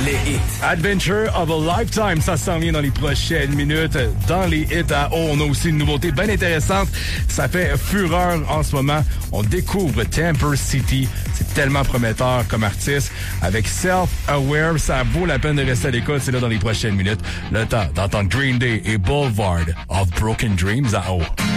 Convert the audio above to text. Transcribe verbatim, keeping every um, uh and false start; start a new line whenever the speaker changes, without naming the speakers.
Les hits.
Adventure of a Lifetime, ça s'en vient dans les prochaines minutes. Dans les hits à O, on a aussi une nouveauté bien intéressante. Ça fait fureur en ce moment. On découvre Temper City. C'est tellement prometteur comme artiste. Avec Self-Aware, ça vaut la peine de rester à l'écoute. C'est là dans les prochaines minutes. Le temps d'entendre Green Day et Boulevard of Broken Dreams à O.